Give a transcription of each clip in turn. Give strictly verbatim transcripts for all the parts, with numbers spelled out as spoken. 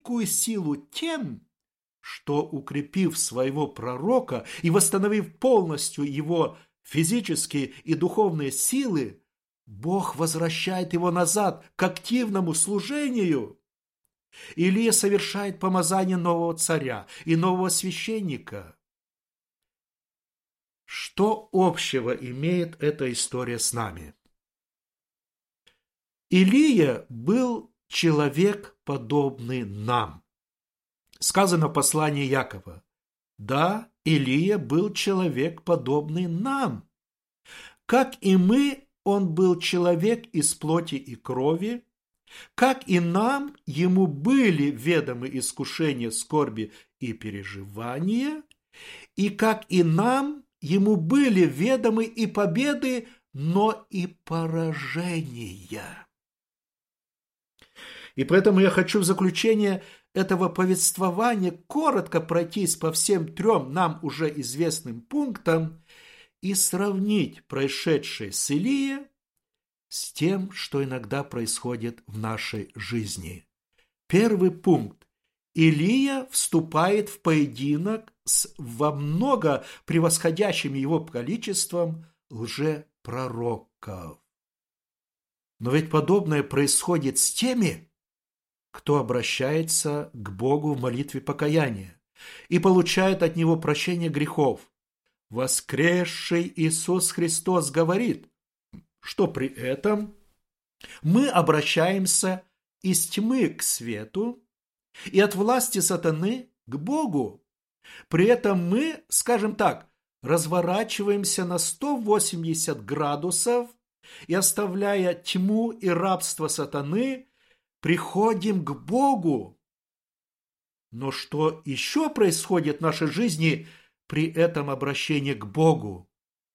такую силу тем, что, укрепив своего пророка и восстановив полностью его физические и духовные силы, Бог возвращает его назад к активному служению. Илия совершает помазание нового царя и нового священника. Что общего имеет эта история с нами? Илия был человек, подобный нам. Сказано в послании Якова: да, Илия был человек, подобный нам. Как и мы, он был человек из плоти и крови, как и нам, ему были ведомы искушения, скорби и переживания, и как и нам, ему были ведомы и победы, но и поражения. И поэтому я хочу в заключение этого повествования коротко пройтись по всем трем нам уже известным пунктам и сравнить происшедшее с Илией с тем, что иногда происходит в нашей жизни. Первый пункт. Илия вступает в поединок с во много превосходящим его количеством лжепророков. Но ведь подобное происходит с теми, кто обращается к Богу в молитве покаяния и получает от Него прощение грехов. Воскресший Иисус Христос говорит, что при этом мы обращаемся из тьмы к свету и от власти сатаны к Богу. При этом мы, скажем так, разворачиваемся на сто восемьдесят градусов и, оставляя тьму и рабство сатаны, приходим к Богу. Но что еще происходит в нашей жизни при этом обращении к Богу?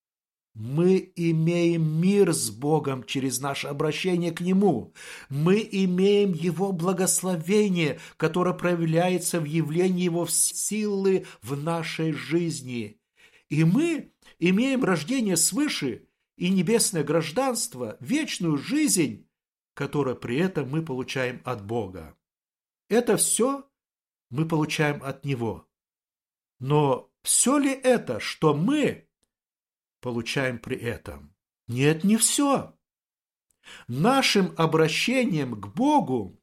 Мы имеем мир с Богом через наше обращение к Нему. Мы имеем Его благословение, которое проявляется в явлении Его силы в нашей жизни. И мы имеем рождение свыше и небесное гражданство, вечную жизнь, которое при этом мы получаем от Бога. Это все мы получаем от Него. Но все ли это, что мы получаем при этом? Нет, не все. Нашим обращением к Богу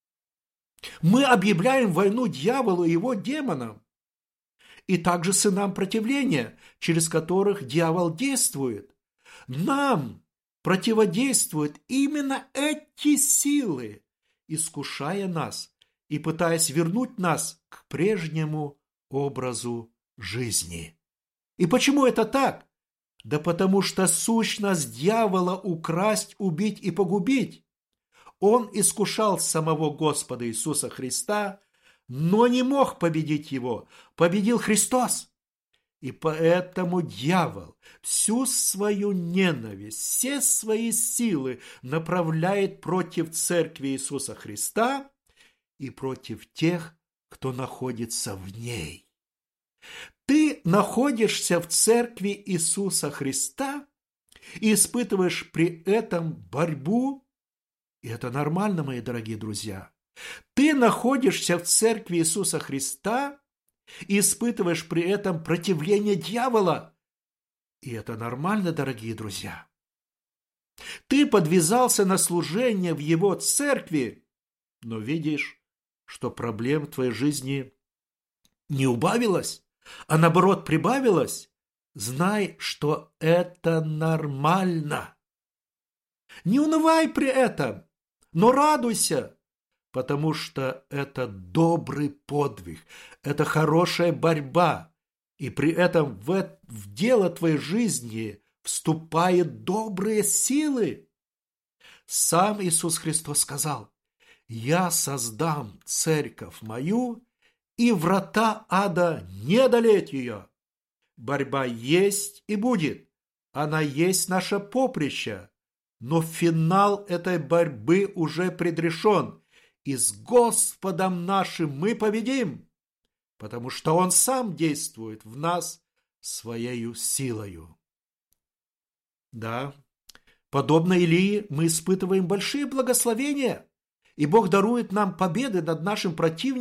мы объявляем войну дьяволу и его демонам, и также сынам противления, через которых дьявол действует. Нам противодействуют именно эти силы, искушая нас и пытаясь вернуть нас к прежнему образу жизни. И почему это так? Да потому что сущность дьявола украсть, убить и погубить. Он искушал самого Господа Иисуса Христа, но не мог победить его. Победил Христос. И поэтому дьявол всю свою ненависть, все свои силы направляет против церкви Иисуса Христа и против тех, кто находится в ней. Ты находишься в церкви Иисуса Христа и испытываешь при этом борьбу, и это нормально, мои дорогие друзья. Ты находишься в церкви Иисуса Христа и испытываешь при этом противление дьявола. И это нормально, дорогие друзья. Ты подвязался на служение в его церкви, но видишь, что проблем в твоей жизни не убавилось, а наоборот прибавилось. Знай, что это нормально. Не унывай при этом, но радуйся. Потому что это добрый подвиг, это хорошая борьба, и при этом в, в дело твоей жизни вступают добрые силы. Сам Иисус Христос сказал: «Я создам церковь мою, и врата ада не одолеют ее». Борьба есть и будет, она есть наше поприще, но финал этой борьбы уже предрешен. И с Господом нашим мы победим, потому что Он сам действует в нас Своею силою. Да, подобно Илии, мы испытываем большие благословения, и Бог дарует нам победы над нашим противником,